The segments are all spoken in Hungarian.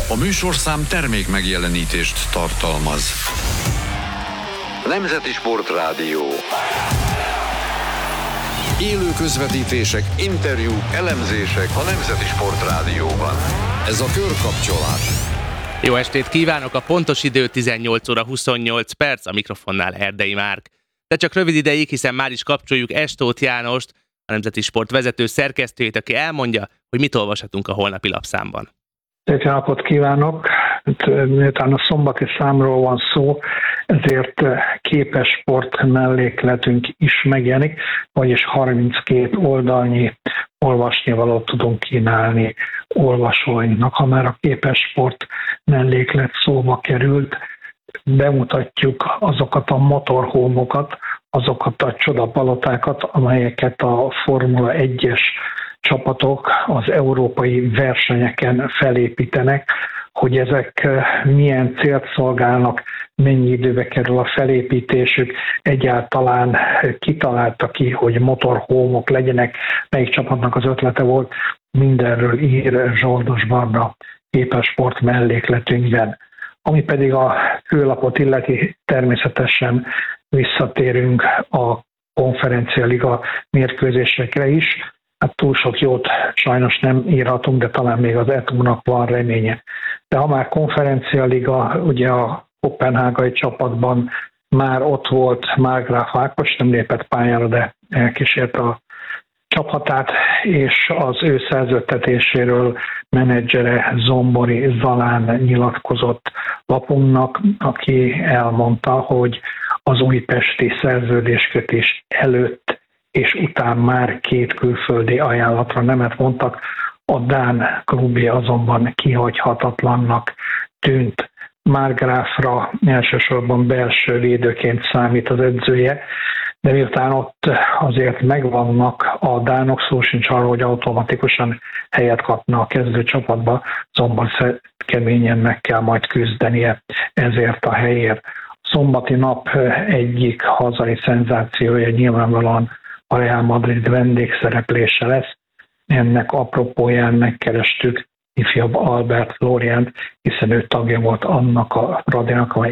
A műsorszám termék megjelenítést tartalmaz. Nemzeti Sportrádió. Élő közvetítések, interjúk, elemzések a Nemzeti Sportrádióban. Ez a Körkapcsolás. Jó estét kívánok! A pontos idő 18 óra 28 perc, a mikrofonnál Erdei Márk. De csak rövid ideig, hiszen már is kapcsoljuk Estóth Jánost, a Nemzeti Sport vezető szerkesztőjét, aki elmondja, hogy mit olvashatunk a holnapi lapszámban. Szép napot kívánok! Miután a szombati számról van szó, ezért képes sport mellékletünk is megjelenik, vagyis 32 oldalnyi olvasnivalót tudunk kínálni olvasóinknak. Ha már a képes sport melléklet szóba került, bemutatjuk azokat a motorhómokat, azokat a csodapalotákat, amelyeket a Formula 1-es csapatok az európai versenyeken felépítenek, hogy ezek milyen célt szolgálnak, mennyi időbe kerül a felépítésük, egyáltalán kitalálta ki, hogy motorhómok legyenek, melyik csapatnak az ötlete volt, mindenről ír Zsoldos Barna képes sport mellékletünkben. Ami pedig a főlapot illeti, természetesen visszatérünk a konferencialiga mérkőzésekre is. Hát túl sok jót sajnos nem írhatunk, de talán még az ETU-nak van reménye. De ha már konferencialiga, ugye a koppenhágai csapatban már ott volt Markgraf Ákos, nem lépett pályára, de elkísérte a csapatát, és az ő szerződtetéséről menedzsere Zombori Zalán nyilatkozott lapunknak, aki elmondta, hogy az újpesti szerződéskötés előtt és után már 2 külföldi ajánlatra nemet mondtak, a dán klubja azonban kihagyhatatlannak tűnt. Markgrafra elsősorban belső védőként számít az edzője, de miután ott azért megvannak a dánok, szó sincs arról, hogy automatikusan helyet kapna a kezdő csapatba, azonban keményen meg kell majd küzdenie ezért a helyért. Szombati nap egyik hazai szenzációja nyilvánvalóan a Real Madrid vendégszereplése lesz. Ennek apropóján megkerestük ifjabb Albert Flóriánt, hiszen ő tagja volt annak a radinak, amely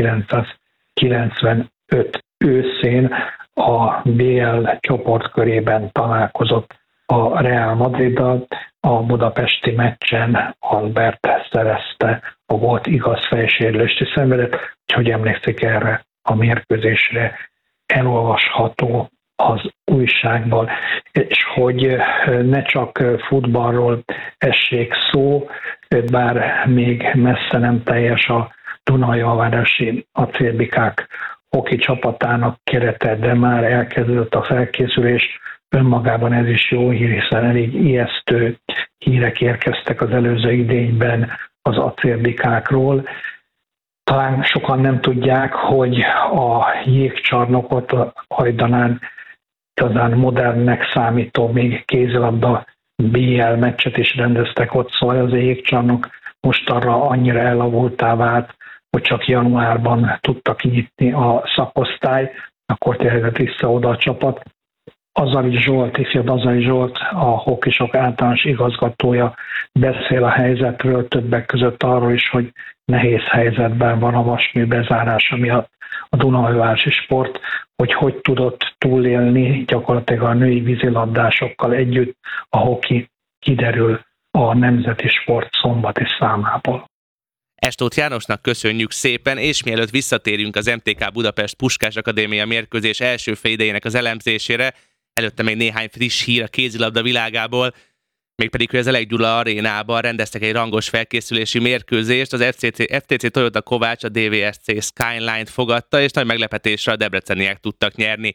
1995 őszén a BL csoportkörében találkozott a Real Madriddal. A budapesti meccsen Albert szerezte a gólt, igaz fejsérülést is szenvedett, úgyhogy emlékszik erre a mérkőzésre, elolvasható az újságban, és hogy ne csak futballról essék szó, bár még messze nem teljes a Dunaújvárosi Acélbikák hoki csapatának kerete, de már elkezdődött a felkészülés. Önmagában ez is jó hír, hiszen elég ijesztő hírek érkeztek az előző idényben az acélbikákról. Talán sokan nem tudják, hogy a jégcsarnokot hajdanán igazán modernnek számító, még kézilabda BL meccset is rendeztek ott, szóval az jégcsarnok mostanra annyira elavultá vált, hogy csak januárban tudtak nyitni a szakosztály, akkor térhetett vissza oda a csapat. Azali Zsolt, ifjabb Azali Zsolt, a hokisok általános igazgatója beszél a helyzetről, többek között arról is, hogy nehéz helyzetben van a vasmű bezárása miatt a Dunaújvárosi Sport, hogy tudott túlélni gyakorlatilag a női vízilabdásokkal együtt a hoki, kiderül a Nemzeti Sport szombati számából. Estóth Jánosnak köszönjük szépen, és mielőtt visszatérünk az MTK Budapest Puskás Akadémia mérkőzés első fél idejének az elemzésére, előtte még néhány friss hír a kézilabda világából, mégpedig, hogy az Elek Gyula arénában rendeztek egy rangos felkészülési mérkőzést, az FTC Toyota Kovács a DVSC Skyline-t fogadta, és nagy meglepetésre a debreceniek tudtak nyerni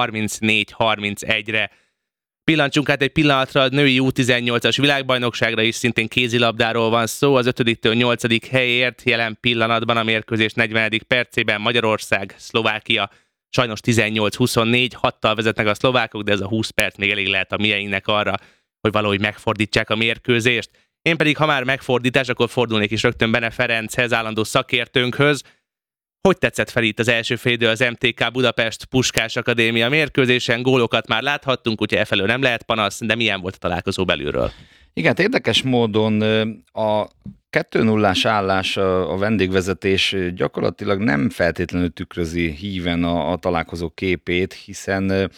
34-31-re. Pillancsunk át egy pillanatra a női U18-as világbajnokságra is, szintén kézilabdáról van szó, az 5-től 8. helyért jelen pillanatban a mérkőzés 40. percében Magyarország, Szlovákia, sajnos 18-24, 6-tal vezetnek a szlovákok, de ez a 20 perc még elég lehet a mieinknek arra, hogy valahogy megfordítsák a mérkőzést. Én pedig, ha már megfordítás, akkor fordulnék is rögtön Bene Ferenchez, állandó szakértőnkhöz. Hogy tetszett fel itt az első fél idő az MTK Budapest Puskás Akadémia mérkőzésen? Gólokat már láthattunk, úgyhogy efelől nem lehet panasz, de milyen volt a találkozó belülről? Igen, érdekes módon a 2-0-ás állás, a vendégvezetés gyakorlatilag nem feltétlenül tükrözi híven a találkozó képét, hiszen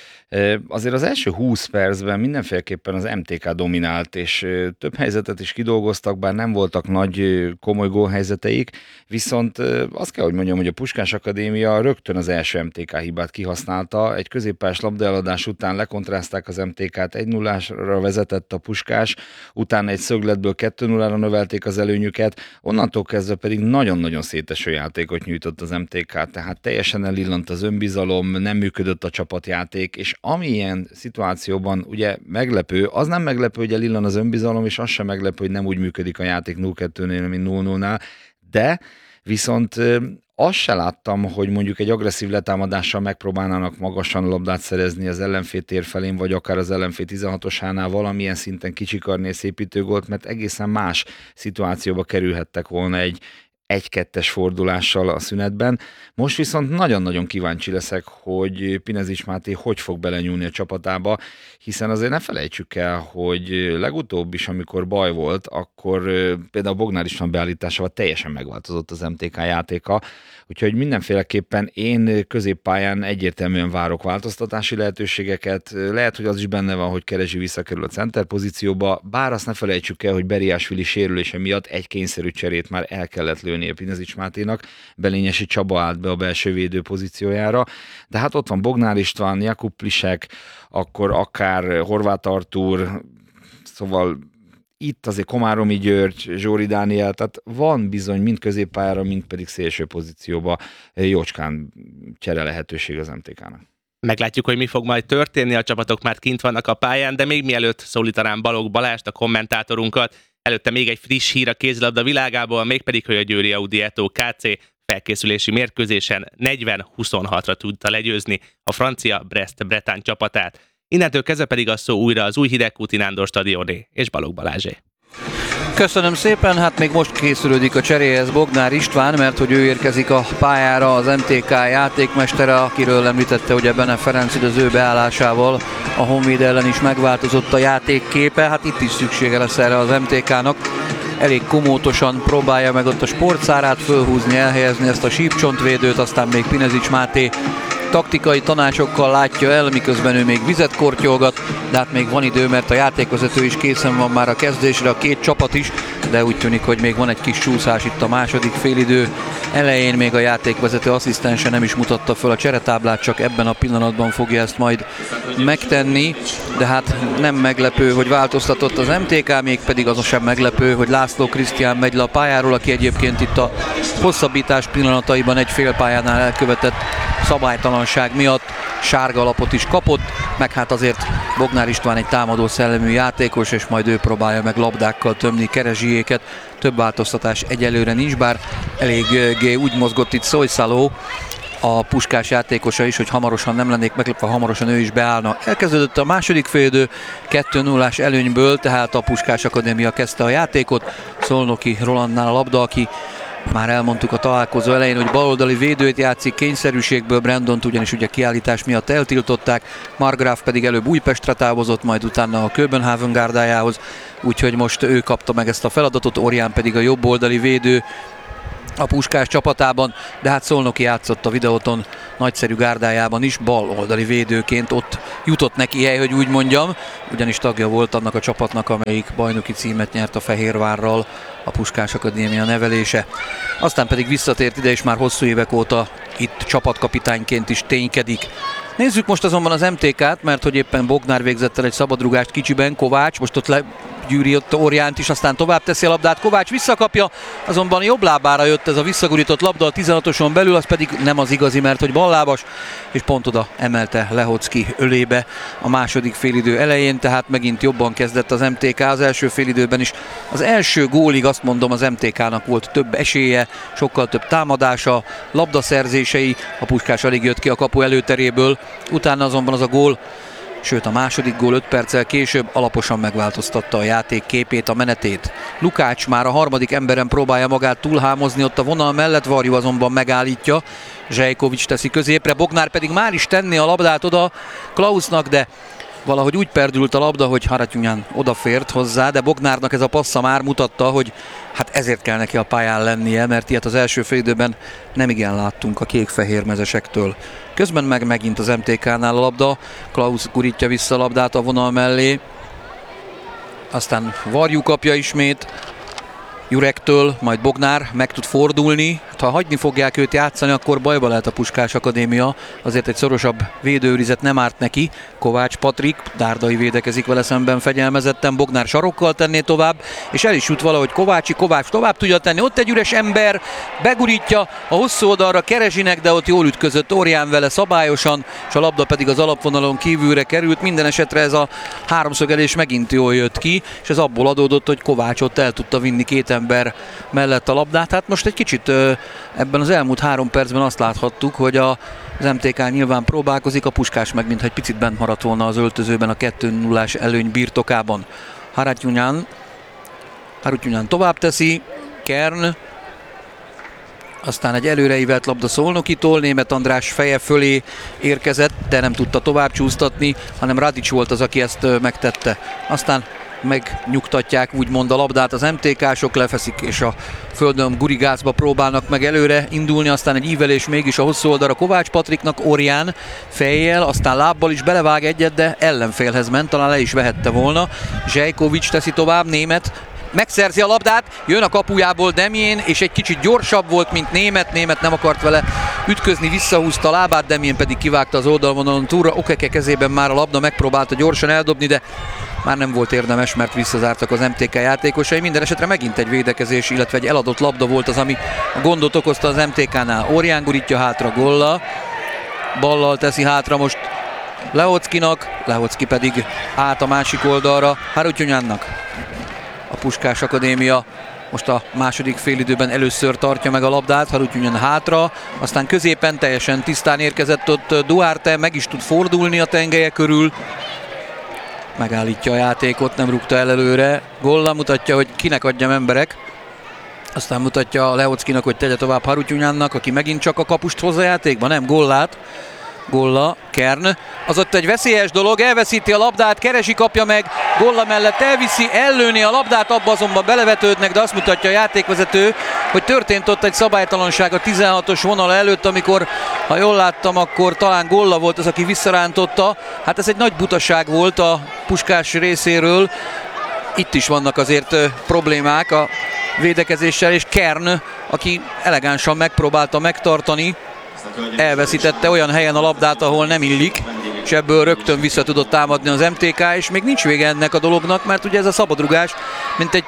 azért az első 20 percben mindenféleképpen az MTK dominált, és több helyzetet is kidolgoztak, bár nem voltak nagy komoly gólhelyzeteik, viszont azt kell, hogy mondjam, hogy a Puskás Akadémia rögtön az első MTK hibát kihasználta. Egy középpályás labdaeladás után lekontrázták az MTK-t, 1-0-ra vezetett a Puskás, utána egy szögletből 2-0-ra növelték az előnyüket, onnantól kezdve pedig nagyon-nagyon széteső játékot nyújtott az MTK, tehát teljesen elillant az önbizalom, nem működött a csapatjáték, és amilyen szituációban ugye meglepő, az nem meglepő, hogy elillan az önbizalom, és az sem meglepő, hogy nem úgy működik a játék 0-2-nél, mint 0-0-nál, de viszont azt se láttam, hogy mondjuk egy agresszív letámadással megpróbálnának magasan labdát szerezni az ellenfél tér felén, vagy akár az ellenfél 16-osánál valamilyen szinten kicsikarni egy szépítőgolt, mert egészen más szituációba kerülhettek volna egy 1-2-es fordulással a szünetben. Most viszont nagyon-nagyon kíváncsi leszek, hogy Pinezics Máté hogy fog belenyúlni a csapatába, hiszen azért ne felejtsük el, hogy legutóbb is, amikor baj volt, akkor például Bognár István beállításával teljesen megváltozott az MTK játéka, úgyhogy mindenféleképpen én középpályán egyértelműen várok változtatási lehetőségeket. Lehet, hogy az is benne van, hogy Kerezsi visszakerül a center pozícióba, bár azt ne felejtsük el, hogy Beriásvili sérülése miatt egy kényszerű cserét már el kellett lőnie Pinezics Máténak, Belényesi Csaba állt be a belső védő pozíciójára, de hát ott van Bognár István, Jakub Plisek, akkor akár Horváth Artúr, szóval itt azért Komáromi György, Zsóri Dániel, tehát van bizony mind középpályára, mind pedig szélső pozícióba jócskán csere lehetőség az MTK-nak. Meglátjuk, hogy mi fog majd történni, a csapatok már kint vannak a pályán, de még mielőtt szólítanám Balogh Balást, a kommentátorunkat, előtte még egy friss hír a kézilabda világából, mégpedig, hogy a Győri Audi Eto KC felkészülési mérkőzésen 40-26-ra tudta legyőzni a francia Brest-Bretagne csapatát. Innentől kezdve pedig a szó újra az új Hidegkúti Nándor stadioné és Balogh Balázsé. Köszönöm szépen, hát még most készülődik a cseréhez Bognár István, mert hogy ő érkezik a pályára, az MTK játékmestere, akiről említette, hogy Bene Ferenc az ő beállásával a Honvéd ellen is megváltozott a játékképe, hát itt is szüksége lesz erre az MTK-nak. Elég komótosan próbálja meg ott a sportszárát fölhúzni, elhelyezni ezt a sípcsontvédőt, aztán még Pinezics Máté taktikai tanácsokkal látja el, miközben ő még vizet kortyolgat, de hát még van idő, mert a játékvezető is készen van már a kezdésre, a két csapat is, de úgy tűnik, hogy még van egy kis csúszás itt a második félidő elején, még a játékvezető asszisztense nem is mutatta föl a cseretáblát, csak ebben a pillanatban fogja ezt majd megtenni, de hát nem meglepő, hogy változtatott az MTK, még pedig az sem meglepő, hogy László Krisztián megy le a pályáról, aki egyébként itt a hosszabbítás pillanataiban egy félpályánál elkövetett szabálytalanság miatt sárga lapot is kapott, meg hát azért Bognár István egy támadó szellemű játékos, és majd ő próbálja meg labdákkal tömni Kerezsiéket. Több változtatás egyelőre nincs, bár eléggé úgy mozgott itt Szojszaló, a Puskás játékosa is, hogy hamarosan nem lennék meglepve, hamarosan ő is beállna. Elkezdődött a második félidő 2-0-ás előnyből, tehát a Puskás Akadémia kezdte a játékot. Szolnoki Rolandnál a labda, aki már elmondtuk a találkozó elején, hogy baloldali védőt játszik, kényszerűségből Brandont ugyanis ugye kiállítás miatt eltiltották, Margraf pedig előbb Újpestre távozott, majd utána a Köbenhaven gárdájához, úgyhogy most ő kapta meg ezt a feladatot, Orján pedig a jobb oldali védő a Puskás csapatában, de hát Szolnoki játszott a videóton nagyszerű gárdájában is, bal oldali védőként ott jutott neki hely, hogy úgy mondjam, ugyanis tagja volt annak a csapatnak, amelyik bajnoki címet nyert a Fehérvárral, a Puskás Akadémia nevelése. Aztán pedig visszatért ide, és már hosszú évek óta itt csapatkapitányként is ténykedik. Nézzük most azonban az MTK-t, mert hogy éppen Bognár végzett el egy szabadrugást kicsiben, Kovács, most ott gyűri ott Orjánt is, aztán tovább teszi a labdát, Kovács visszakapja, azonban jobb lábára jött ez a visszagurított labda a 16-oson belül, az pedig nem az igazi, mert hogy ballábas, és pont oda emelte Lehocki ölébe a második félidő elején, tehát megint jobban kezdett az MTK az első félidőben is. Az első gólig azt mondom, az MTK-nak volt több esélye, sokkal több támadása, labdaszerzései, a Puskás alig jött ki a kapu előteréből, utána azonban az a gól, sőt a második gól 5 perccel később alaposan megváltoztatta a játék képét, a menetét. Lukács már a harmadik emberen próbálja magát túlhámozni ott a vonal mellett, Varjú azonban megállítja, Zsejkovics teszi középre, Bognár pedig már is tenné a labdát oda Klausnak, de Valahogy úgy perdült a labda, hogy Haratyunyan odafért hozzá, de Bognárnak ez a passza már mutatta, hogy hát ezért kell neki a pályán lennie, mert ilyet az első félidőben nem igen láttunk a kék-fehér mezesektől. Közben meg megint az MTK-nál a labda, Klaus gurítja vissza a labdát a vonal mellé, aztán Varjú kapja ismét Jurektől, majd Bognár meg tud fordulni. Ha hagyni fogják őt játszani, akkor bajba lehet a Puskás Akadémia. Azért egy szorosabb védőőrizet nem árt neki. Kovács Patrik, Dárdai védekezik vele szemben fegyelmezetten, Bognár sarokkal tenné tovább, és el is jut valahogy Kovács tovább tudja tenni. Ott egy üres ember, begurítja a hosszú oldalra Kerezsinek, de ott jól ütközött Orján vele szabályosan, és a labda pedig az alapvonalon kívülre került. Minden esetre ez a háromszögelés megint jól jött ki, és ez abból adódott, hogy Kovács ott el tudta vinni két ember mellett a labdát. Hát most egy kicsit ebben az elmúlt 3 percben azt láthattuk, hogy az MTK nyilván próbálkozik, a Puskás meg mintha egy picit bent maradt volna az öltözőben a 2-0-ás előny birtokában. Haratyunyan tovább teszi, Kern, aztán egy előreívelt labda Szolnokitól, Németh András feje fölé érkezett, de nem tudta tovább csúsztatni, hanem Radics volt az, aki ezt megtette. Aztán megnyugtatják úgymond a labdát az MTK-sok, lefeszik és a földön gurigázba próbálnak meg előre indulni, aztán egy ívelés mégis a hosszú oldalra Kovács Patriknak, Orján fejjel, aztán lábbal is belevág egyet, de ellenfélhez ment, talán le is vehette volna. Zsejkovics teszi tovább, Németh megszerzi a labdát, jön a kapujából Demjén, és egy kicsit gyorsabb volt, mint Németh nem akart vele ütközni, visszahúzta a lábát, Demjén pedig kivágta az oldalvonalon túlra, Okeke kezében már a labda, megpróbálta gyorsan eldobni, de már nem volt érdemes, mert visszazártak az MTK játékosai. Minden esetre megint egy védekezés, illetve egy eladott labda volt az, ami a gondot okozta az MTK-nál. Orján gurítja hátra Golla, ballal teszi hátra most Leockinak, Leocki pedig át a másik oldalra Haratyunyannak. A Puskás Akadémia most a második félidőben először tartja meg a labdát, Haratyunyan hátra, aztán középen teljesen tisztán érkezett ott Duarte, meg is tud fordulni a tengelye körül, megállítja a játékot, nem rúgta el előre. Golla mutatja, hogy kinek adjam emberek. Aztán mutatja Leockinak, hogy tegye tovább Haratyunyannak, aki megint csak a kapust hozza a játékba, nem Gollát. Golla, Kern, az ott egy veszélyes dolog, elveszíti a labdát, Keresi kapja meg, Golla mellett elviszi, ellőni a labdát, abba azonban belevetődnek, de azt mutatja a játékvezető, hogy történt ott egy szabálytalanság a 16-os vonal előtt, amikor, ha jól láttam, akkor talán Golla volt az, aki visszarántotta. Hát ez egy nagy butaság volt a Puskás részéről. Itt is vannak azért problémák a védekezéssel, és Kern, aki elegánsan megpróbálta megtartani, elveszítette olyan helyen a labdát, ahol nem illik, és ebből rögtön vissza tudott támadni az MTK, és még nincs vége ennek a dolognak, mert ugye ez a szabadrugás mintegy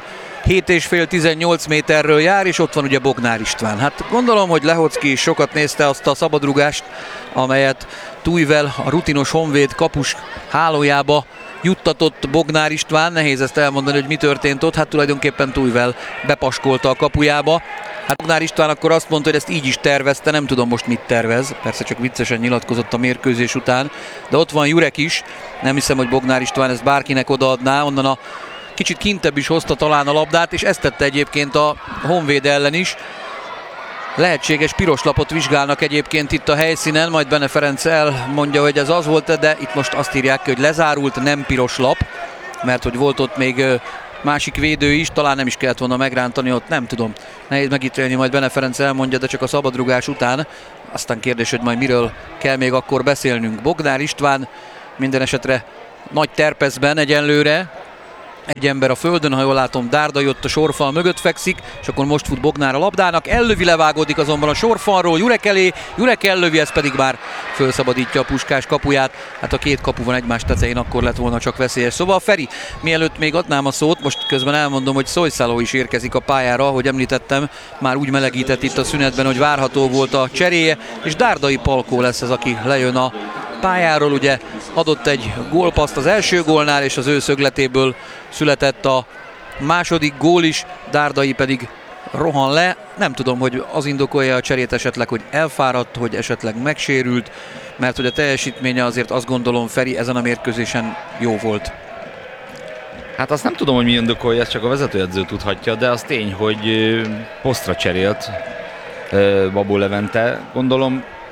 17,5-18 méterről jár, és ott van ugye Bognár István. Hát gondolom, hogy Lehocki is sokat nézte azt a szabadrugást, amelyet Tujvel a rutinos Honvéd kapus hálójába juttatott Bognár István. Nehéz ezt elmondani, hogy mi történt ott, hát tulajdonképpen Tujvel bepaskolta a kapujába. Hát Bognár István akkor azt mondta, hogy ezt így is tervezte, nem tudom most mit tervez, persze csak viccesen nyilatkozott a mérkőzés után, de ott van Jurek is, nem hiszem, hogy Bognár István ezt bárkinek odaadná, onnan a kicsit kintebb is hozta talán a labdát, és ezt tette egyébként a Honvéd ellen is. Lehetséges piros lapot vizsgálnak egyébként itt a helyszínen, majd Bene Ferenc elmondja, hogy ez az volt, de itt most azt írják, hogy lezárult, nem piros lap, mert hogy volt ott még másik védő is, talán nem is kellett volna megrántani ott, nem tudom. Nehéz megítélni, majd Bene Ferenc elmondja, de csak a szabadrugás után. Aztán kérdés, hogy majd miről kell még akkor beszélnünk. Bognár István minden esetre nagy terpeszben egyenlőre. Egy ember a földön, ha jól látom, Dárdai ott a sorfal mögött fekszik, és akkor most fut Bognár a labdának. Ellövi, levágódik azonban a sorfalról Jurek elé, Jurek ellövi, ez pedig már felszabadítja a Puskás kapuját. Hát a két kapu van egymás tetején, akkor lett volna csak veszélyes. Szóval Feri, mielőtt még adnám a szót, most közben elmondom, hogy Szojszáló is érkezik a pályára, ahogy említettem, már úgy melegített itt a szünetben, hogy várható volt a cseréje, és Dárdai Palkó lesz az, aki lejön a pályáról, ugye adott egy gólpaszt az első gólnál, és az ő szögletéből született a második gól is, Dárdai pedig rohan le. Nem tudom, hogy az indokolja a cserét esetleg, hogy elfáradt, hogy esetleg megsérült, mert hogy a teljesítménye azért azt gondolom, Feri, ezen a mérkőzésen jó volt. Hát azt nem tudom, hogy mi indokolja, ezt csak a vezetőedző tudhatja, de az tény, hogy posztra cserélt Babó Levente. Gondolom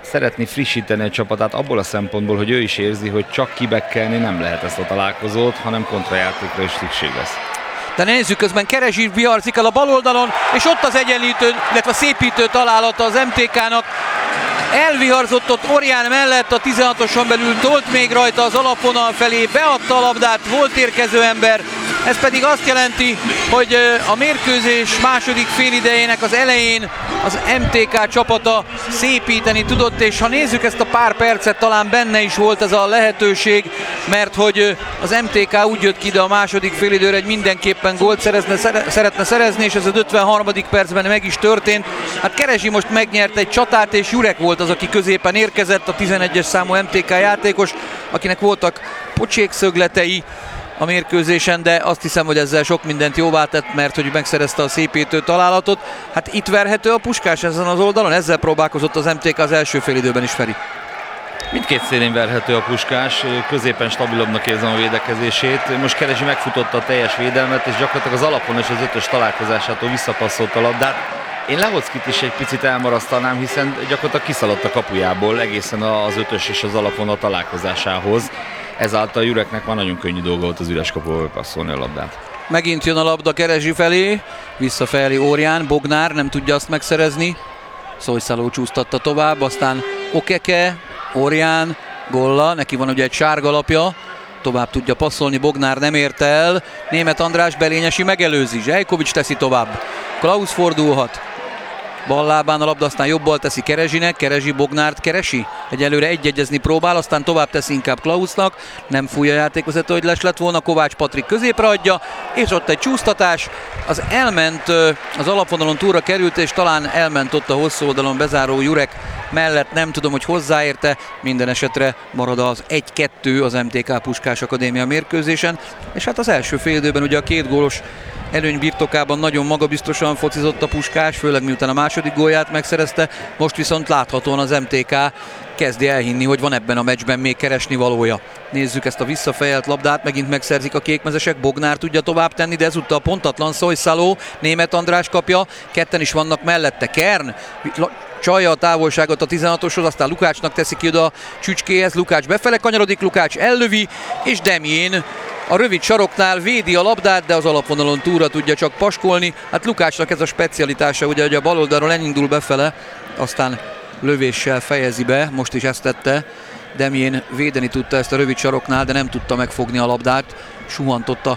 szeretné frissíteni a csapatát abból a szempontból, hogy ő is érzi, hogy csak kibekkelni nem lehet ezt a találkozót, hanem kontrajátékra is szükség lesz. De nézzük, közben Kerezsi viharzik el a bal oldalon, és ott az egyenlítő, illetve szépítő találata az MTK-nak. Elviharzott ott Orján mellett, a 16-oson belül tolt még rajta az alapvonal felé, beadta a labdát, volt érkező ember. Ez pedig azt jelenti, hogy a mérkőzés második félidejének az elején az MTK csapata szépíteni tudott, és ha nézzük ezt a pár percet, talán benne is volt ez a lehetőség, mert hogy az MTK úgy jött ki ide a második félidőre, hogy mindenképpen gólt szeretne szerezni, és ez az 53. percben meg is történt. Hát Kerezsi most megnyert egy csatát, és Jurek volt az, aki középen érkezett, a 11-es számú MTK játékos, akinek voltak pocsékszögletei a mérkőzésen, de azt hiszem, hogy ezzel sok mindent jóvá tett, mert hogy megszerezte a szépítő találatot. Hát itt verhető a Puskás ezen az oldalon, ezzel próbálkozott az MTK az első félidőben is, Feri. Mindkét szélén verhető a Puskás, középen stabilabbnak érzem a védekezését. Most Kerezsi megfutotta a teljes védelmet, és gyakorlatilag az alapon és az ötös találkozásától visszapasszolt a labdát. Én Lehockit is egy picit elmarasztalnám, hiszen gyakorlatilag kiszaladt a kapujából egészen az ötös és az alapvonal találkozásához. Ezáltal Jureknek van nagyon könnyű dolga volt az üres kapuba passzolni a labdát. Megint jön a labda Kerezsi felé, visszafelé Orján, Bognár nem tudja azt megszerezni. Szojszaló csúsztatta tovább, aztán Okeke, Orján, Golla, neki van ugye egy sárga lapja, tovább tudja passzolni, Bognár nem ért el, Németh András, Belényesi megelőzi, Zsejkovics teszi tovább, Klaus fordulhat, bal lábán a labda, aztán jobbal teszi Kerezsinek, Kerezsi Bognárt keresi, egyelőre egyegyezni próbál, aztán tovább teszi inkább Klausnak, nem fújja a játékvezető, hogy lett volna, Kovács Patrik középre adja, és ott egy csúsztatás, az elment, az alapvonalon túlra került, és talán elment ott a hosszú oldalon bezáró Jurek mellett, nem tudom, hogy hozzáérte, minden esetre marad az 1-2 az MTK Puskás Akadémia mérkőzésen, és hát az első félidőben ugye a két gólos előny birtokában nagyon magabiztosan focizott a Puskás, főleg miután a második gólját megszerezte, most viszont láthatóan az MTK kezdi elhinni, hogy van ebben a meccsben még keresni valója. Nézzük ezt a visszafejelt labdát, megint megszerzik a kékmezesek, Bognár tudja tovább tenni, de ezúttal pontatlan Szojszaló, Németh András kapja, ketten is vannak mellette, Kern csalja a távolságot a 16-oshoz, aztán Lukácsnak teszi ki oda a csücskéhez, Lukács befele kanyarodik, Lukács ellövi, és Demjén a rövid saroknál védi a labdát, de az alapvonalon túlra tudja csak paskolni. Hát Lukácsnak ez a specialitása, ugye, hogy a bal oldalról elindul befele, aztán lövéssel fejezi be, most is ezt tette. Demjén védeni tudta ezt a rövid saroknál, de nem tudta megfogni a labdát. Suhantotta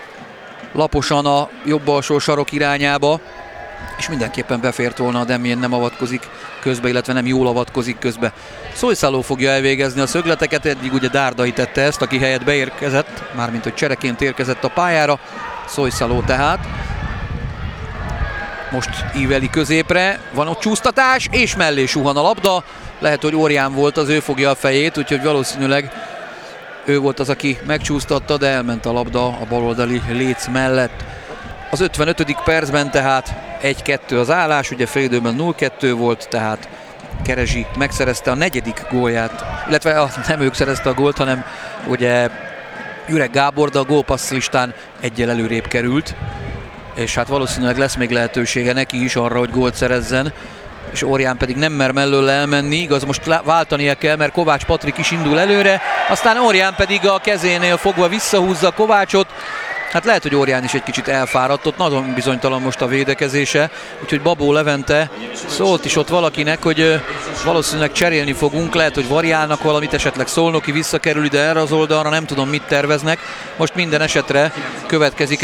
laposan a jobb alsó sarok irányába, és mindenképpen befért volna, a Demjén nem avatkozik közbe, illetve nem jól avatkozik közbe. Szojszaló fogja elvégezni a szögleteket, eddig ugye Dárdai tette ezt, aki helyett beérkezett, mármint hogy csereként érkezett a pályára. Szojszaló tehát. Most íveli középre, van ott csúsztatás, és mellé suhan a labda. Lehet, hogy Orján volt, az ő fogja a fejét, úgyhogy valószínűleg ő volt az, aki megcsúsztatta, de elment a labda a baloldali léc mellett. Az 55. percben tehát 1-2 az állás, ugye félidőben 0-2 volt, tehát Kerezsi megszerezte a negyedik gólját, illetve nem ők szerezte a gólt, hanem ugye Jurek Gábor, de a gólpassz listán egyel előrébb került, és hát valószínűleg lesz még lehetősége neki is arra, hogy gólt szerezzen, és Orján pedig nem mer mellől elmenni, igaz, most váltania kell, mert Kovács Patrik is indul előre, aztán Orján pedig a kezénél fogva visszahúzza Kovácsot. Hát lehet, hogy Orján is egy kicsit elfáradt, ott nagyon bizonytalan most a védekezése, úgyhogy Babó Levente szólt is ott valakinek, hogy valószínűleg cserélni fogunk, lehet, hogy variálnak valamit, esetleg Szolnoki visszakerül ide erre az oldalra, nem tudom, mit terveznek. Most minden esetre következik